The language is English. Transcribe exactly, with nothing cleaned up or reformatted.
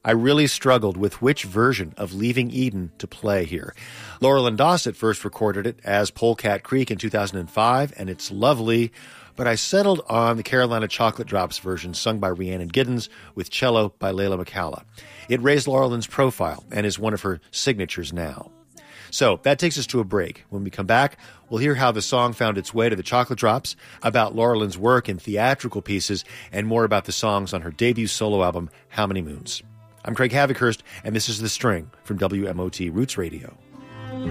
I really struggled with which version of Leaving Eden to play here. Laurel and Dossett first recorded it as Polecat Creek in two thousand five, and it's lovely, but I settled on the Carolina Chocolate Drops version sung by Rhiannon Giddens with cello by Layla McCalla. It raised Laurelyn's profile and is one of her signatures now. So that takes us to a break. When we come back, we'll hear how the song found its way to the Chocolate Drops, about Laurelyn's work in theatrical pieces, and more about the songs on her debut solo album, How Many Moons. I'm Craig Havikhurst, and this is The String from W M O T Roots Radio.